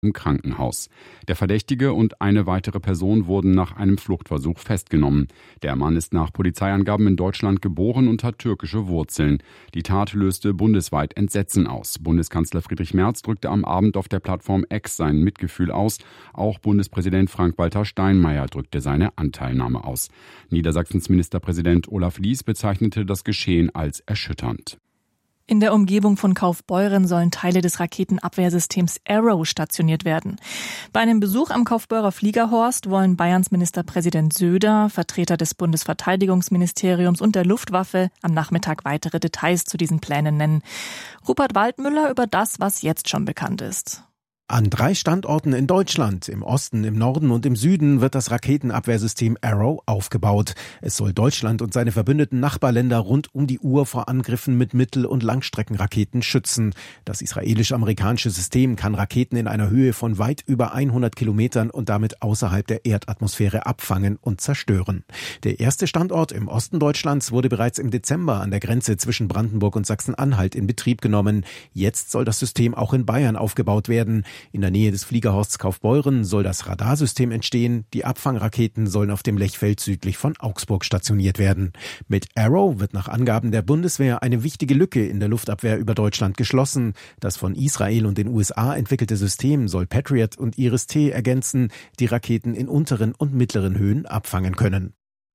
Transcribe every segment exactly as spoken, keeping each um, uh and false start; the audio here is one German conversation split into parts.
im Krankenhaus. Der Verdächtige und eine weitere Person wurden nach einem Fluchtversuch festgenommen. Der Mann ist nach Polizeiangaben in Deutschland geboren und hat türkische Wurzeln. Die Tat löste bundesweit Entsetzen aus. Bundeskanzler Friedrich Merz drückte am Abend auf der Plattform X sein Mitgefühl aus. Auch Bundespräsident Frank-Walter Steinmeier drückte seine Anteilnahme aus. Niedersachsens Ministerpräsident Olaf Lies bezeichnete das Geschehen als erschütternd. In der Umgebung von Kaufbeuren sollen Teile des Raketenabwehrsystems Arrow stationiert werden. Bei einem Besuch am Kaufbeurer Fliegerhorst wollen Bayerns Ministerpräsident Söder, Vertreter des Bundesverteidigungsministeriums und der Luftwaffe am Nachmittag weitere Details zu diesen Plänen nennen. Rupert Waldmüller über das, was jetzt schon bekannt ist. An drei Standorten in Deutschland, im Osten, im Norden und im Süden, wird das Raketenabwehrsystem Arrow aufgebaut. Es soll Deutschland und seine verbündeten Nachbarländer rund um die Uhr vor Angriffen mit Mittel- und Langstreckenraketen schützen. Das israelisch-amerikanische System kann Raketen in einer Höhe von weit über hundert Kilometern und damit außerhalb der Erdatmosphäre abfangen und zerstören. Der erste Standort im Osten Deutschlands wurde bereits im Dezember an der Grenze zwischen Brandenburg und Sachsen-Anhalt in Betrieb genommen. Jetzt soll das System auch in Bayern aufgebaut werden. In der Nähe des Fliegerhorsts Kaufbeuren soll das Radarsystem entstehen. Die Abfangraketen sollen auf dem Lechfeld südlich von Augsburg stationiert werden. Mit Arrow wird nach Angaben der Bundeswehr eine wichtige Lücke in der Luftabwehr über Deutschland geschlossen. Das von Israel und den U S A entwickelte System soll Patriot und Iris-T ergänzen, die Raketen in unteren und mittleren Höhen abfangen können.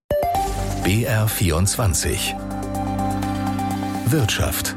B R vierundzwanzig Wirtschaft.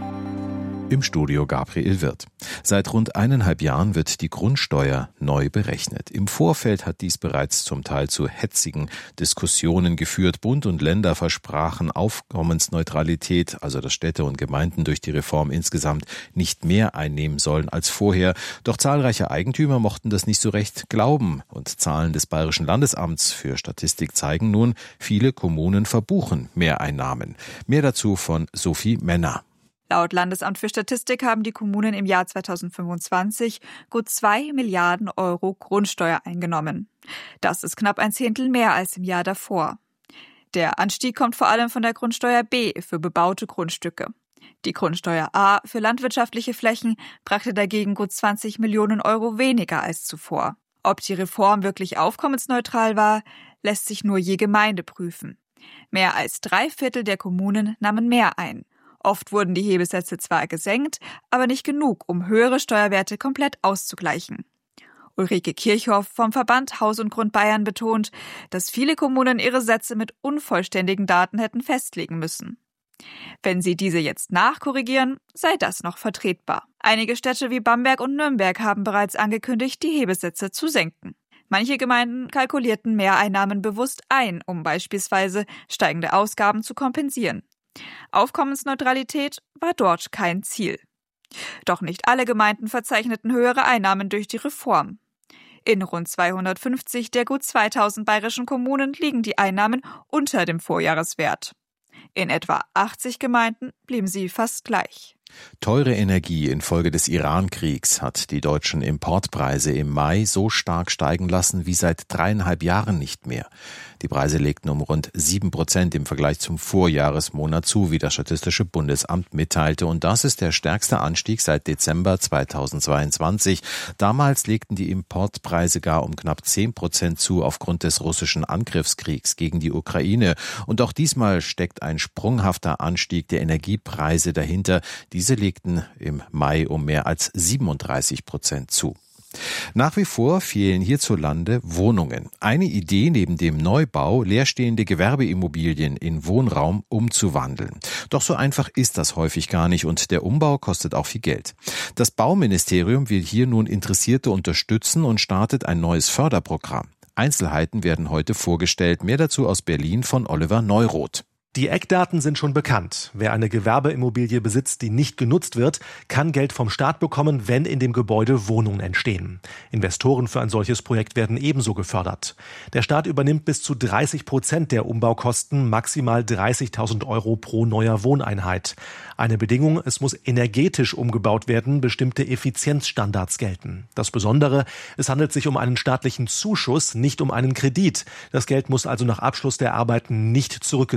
Im Studio Gabriel Wirth. Seit rund eineinhalb Jahren wird die Grundsteuer neu berechnet. Im Vorfeld hat dies bereits zum Teil zu hetzigen Diskussionen geführt. Bund und Länder versprachen Aufkommensneutralität, also dass Städte und Gemeinden durch die Reform insgesamt nicht mehr einnehmen sollen als vorher. Doch zahlreiche Eigentümer mochten das nicht so recht glauben. Und Zahlen des Bayerischen Landesamts für Statistik zeigen nun, viele Kommunen verbuchen Mehreinnahmen. Mehr dazu von Sophie Männer. Laut Landesamt für Statistik haben die Kommunen im Jahr zweitausendfünfundzwanzig gut zwei Milliarden Euro Grundsteuer eingenommen. Das ist knapp ein Zehntel mehr als im Jahr davor. Der Anstieg kommt vor allem von der Grundsteuer B für bebaute Grundstücke. Die Grundsteuer A für landwirtschaftliche Flächen brachte dagegen gut zwanzig Millionen Euro weniger als zuvor. Ob die Reform wirklich aufkommensneutral war, lässt sich nur je Gemeinde prüfen. Mehr als drei Viertel der Kommunen nahmen mehr ein. Oft wurden die Hebelsätze zwar gesenkt, aber nicht genug, um höhere Steuerwerte komplett auszugleichen. Ulrike Kirchhoff vom Verband Haus und Grund Bayern betont, dass viele Kommunen ihre Sätze mit unvollständigen Daten hätten festlegen müssen. Wenn sie diese jetzt nachkorrigieren, sei das noch vertretbar. Einige Städte wie Bamberg und Nürnberg haben bereits angekündigt, die Hebelsätze zu senken. Manche Gemeinden kalkulierten Mehreinnahmen bewusst ein, um beispielsweise steigende Ausgaben zu kompensieren. Aufkommensneutralität war dort kein Ziel. Doch nicht alle Gemeinden verzeichneten höhere Einnahmen durch die Reform. In rund zweihundertfünfzig der gut zweitausend bayerischen Kommunen liegen die Einnahmen unter dem Vorjahreswert. In etwa achtzig Gemeinden blieben sie fast gleich. Teure Energie infolge des Iran-Kriegs hat die deutschen Importpreise im Mai so stark steigen lassen wie seit dreieinhalb Jahren nicht mehr. Die Preise legten um rund sieben Prozent im Vergleich zum Vorjahresmonat zu, wie das Statistische Bundesamt mitteilte. Und das ist der stärkste Anstieg seit Dezember zweitausendzweiundzwanzig. Damals legten die Importpreise gar um knapp zehn Prozent zu aufgrund des russischen Angriffskriegs gegen die Ukraine. Und auch diesmal steckt ein sprunghafter Anstieg der Energiepreise dahinter. Diese legten im Mai um mehr als siebenunddreißig Prozent zu. Nach wie vor fehlen hierzulande Wohnungen. Eine Idee neben dem Neubau, leerstehende Gewerbeimmobilien in Wohnraum umzuwandeln. Doch so einfach ist das häufig gar nicht und der Umbau kostet auch viel Geld. Das Bauministerium will hier nun Interessierte unterstützen und startet ein neues Förderprogramm. Einzelheiten werden heute vorgestellt. Mehr dazu aus Berlin von Oliver Neuroth. Die Eckdaten sind schon bekannt. Wer eine Gewerbeimmobilie besitzt, die nicht genutzt wird, kann Geld vom Staat bekommen, wenn in dem Gebäude Wohnungen entstehen. Investoren für ein solches Projekt werden ebenso gefördert. Der Staat übernimmt bis zu dreißig Prozent der Umbaukosten, maximal dreißigtausend Euro pro neuer Wohneinheit. Eine Bedingung, es muss energetisch umgebaut werden, bestimmte Effizienzstandards gelten. Das Besondere, es handelt sich um einen staatlichen Zuschuss, nicht um einen Kredit. Das Geld muss also nach Abschluss der Arbeiten nicht zurückgezahlt werden.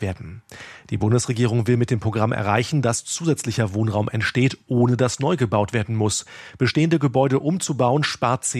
werden. Die Bundesregierung will mit dem Programm erreichen, dass zusätzlicher Wohnraum entsteht, ohne dass neu gebaut werden muss. Bestehende Gebäude umzubauen spart